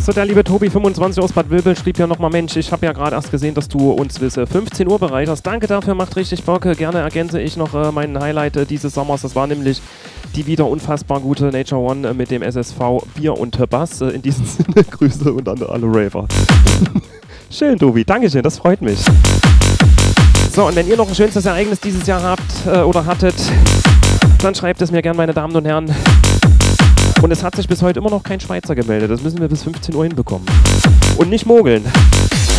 So, der liebe Tobi25 aus Bad Vilbel schrieb ja nochmal, Mensch, ich habe ja gerade erst gesehen, dass du uns bis 15 Uhr bereiterst. Danke dafür, macht richtig Bock. Gerne ergänze ich noch meinen Highlight dieses Sommers. Das war nämlich die wieder unfassbar gute Nature One mit dem SSV Bier und Bass. In diesem Sinne, Grüße und an alle Raver. Schön, Tobi, Dankeschön, das freut mich. So, und wenn ihr noch ein schönstes Ereignis dieses Jahr habt oder hattet, dann schreibt es mir gern, meine Damen und Herren. Und es hat sich bis heute immer noch kein Schweizer gemeldet. Das müssen wir bis 15 Uhr hinbekommen. Und nicht mogeln.